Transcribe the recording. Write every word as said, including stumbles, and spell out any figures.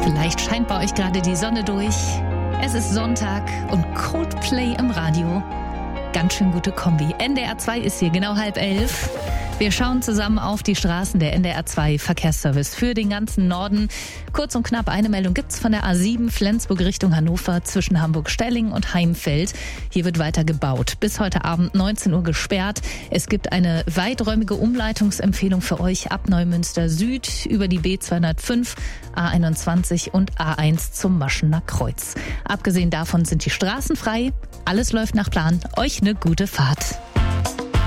Vielleicht scheint bei euch gerade die Sonne durch. Es ist Sonntag und Coldplay im Radio. Ganz schön gute Kombi. N D R zwei ist hier, genau halb elf. Wir schauen zusammen auf die Straßen der N D R zwei Verkehrsservice für den ganzen Norden. Kurz und knapp eine Meldung gibt's von der A sieben Flensburg Richtung Hannover zwischen Hamburg-Stelling und Heimfeld. Hier wird weiter gebaut. Bis heute Abend neunzehn Uhr gesperrt. Es gibt eine weiträumige Umleitungsempfehlung für euch ab Neumünster Süd über die B zweihundertfünf, A einundzwanzig und A eins zum Maschener Kreuz. Abgesehen davon sind die Straßen frei. Alles läuft nach Plan. Euch eine gute Fahrt.